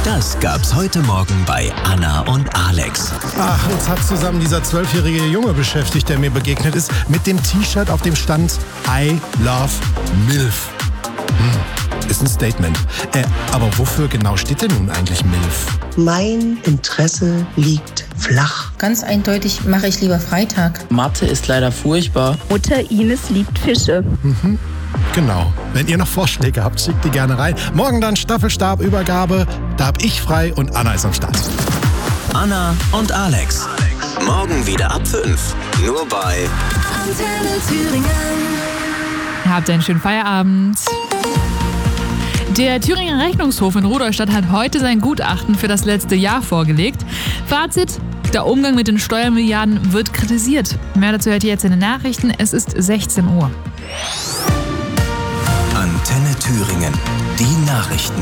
Das gab's heute Morgen bei Anna und Alex. Ach, uns hat zusammen dieser 12-jährige Junge beschäftigt, der mir begegnet ist, mit dem T-Shirt, auf dem stand I love MILF. Ist ein Statement. Aber wofür genau steht denn nun eigentlich MILF? Mein Interesse liegt flach. Ganz eindeutig mache ich lieber Freitag. Mathe ist leider furchtbar. Mutter Ines liebt Fische. Genau. Wenn ihr noch Vorschläge habt, schickt die gerne rein. Morgen dann Staffelstabübergabe. Da hab ich frei und Anna ist am Start. Anna und Alex. Morgen wieder ab 5. Nur bei Antenne Thüringen. Habt einen schönen Feierabend. Der Thüringer Rechnungshof in Rudolstadt hat heute sein Gutachten für das letzte Jahr vorgelegt. Fazit: Der Umgang mit den Steuermilliarden wird kritisiert. Mehr dazu hört ihr jetzt in den Nachrichten. Es ist 16 Uhr. Antenne Thüringen. Die Nachrichten.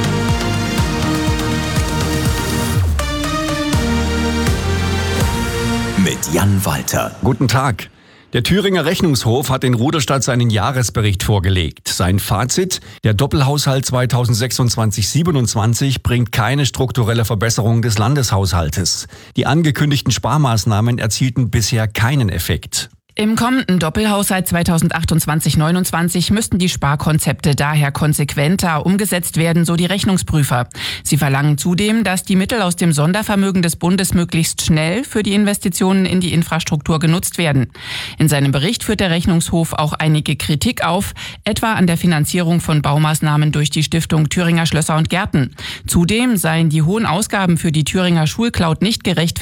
Mit Jan Walter. Guten Tag. Der Thüringer Rechnungshof hat in Rudolstadt seinen Jahresbericht vorgelegt. Sein Fazit: Der Doppelhaushalt 2026/27 bringt keine strukturelle Verbesserung des Landeshaushaltes. Die angekündigten Sparmaßnahmen erzielten bisher keinen Effekt. Im kommenden Doppelhaushalt 2028/29 müssten die Sparkonzepte daher konsequenter umgesetzt werden, so die Rechnungsprüfer. Sie verlangen zudem, dass die Mittel aus dem Sondervermögen des Bundes möglichst schnell für die Investitionen in die Infrastruktur genutzt werden. In seinem Bericht führt der Rechnungshof auch einige Kritik auf, etwa an der Finanzierung von Baumaßnahmen durch die Stiftung Thüringer Schlösser und Gärten. Zudem seien die hohen Ausgaben für die Thüringer Schulcloud nicht gerechtfertigt.